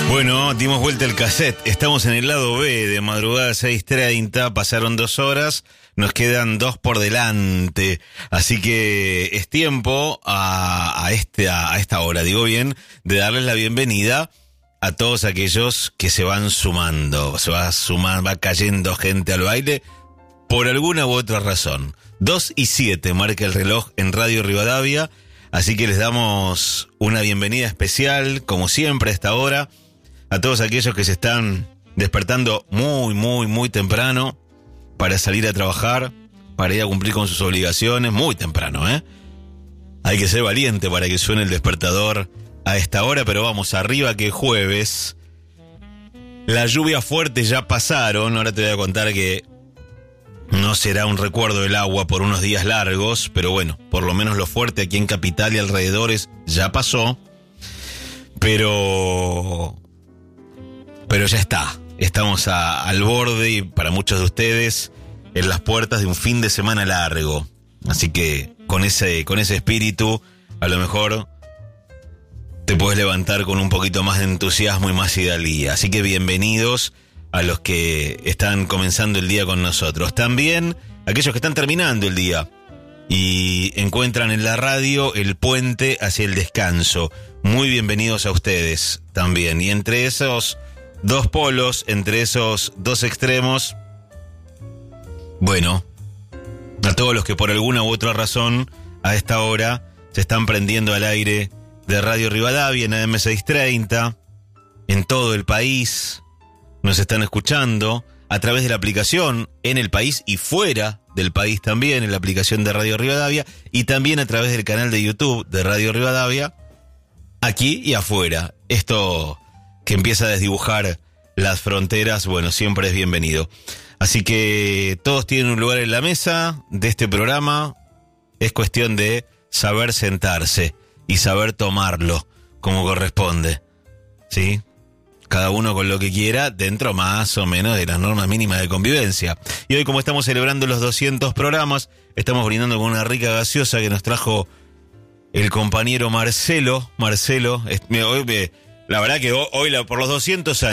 Bueno, dimos vuelta el cassette. Estamos en el lado B de madrugada 6:30. Pasaron 2 horas. Nos quedan 2 por delante. Así que es tiempo a esta hora, digo bien, de darles la bienvenida a todos aquellos que se van sumando. Va cayendo gente al baile por alguna u otra razón. 2:07 marca el reloj en Radio Rivadavia. Así que les damos una bienvenida especial, como siempre a esta hora, a todos aquellos que se están despertando muy temprano para salir a trabajar, para ir a cumplir con sus obligaciones, muy temprano, ¿eh? Hay que ser valiente para que suene el despertador a esta hora, pero vamos arriba que es jueves. Las lluvias fuertes ya pasaron, ahora te voy a contar que no será un recuerdo del agua por unos días largos, pero bueno, por lo menos lo fuerte aquí en Capital y alrededores ya pasó, pero ya está. Estamos al borde y para muchos de ustedes en las puertas de un fin de semana largo. Así que con ese espíritu a lo mejor te puedes levantar con un poquito más de entusiasmo y más hidalguía. Así que bienvenidos a los que están comenzando el día con nosotros. También aquellos que están terminando el día y encuentran en la radio el puente hacia el descanso. Muy bienvenidos a ustedes también. Y entre esos dos polos, entre esos dos extremos, bueno, a todos los que por alguna u otra razón a esta hora se están prendiendo al aire de Radio Rivadavia en AM630, en todo el país, nos están escuchando a través de la aplicación en el país y fuera del país también, en la aplicación de Radio Rivadavia, y también a través del canal de YouTube de Radio Rivadavia, aquí y afuera. Esto que empieza a desdibujar las fronteras, bueno, siempre es bienvenido. Así que todos tienen un lugar en la mesa de este programa. Es cuestión de saber sentarse y saber tomarlo como corresponde, ¿sí? Cada uno con lo que quiera, dentro más o menos de las normas mínimas de convivencia. Y hoy, como estamos celebrando los 200 programas, estamos brindando con una rica gaseosa que nos trajo el compañero Marcelo. La verdad que hoy por los 200 años